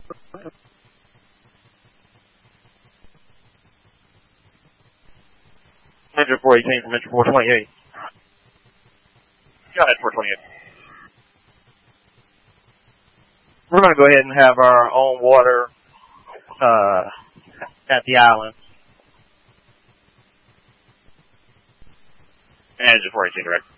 Engine 418 from engine 428. Go ahead, 428. We're going to go ahead and have our own water at the island. Engine 418 direct.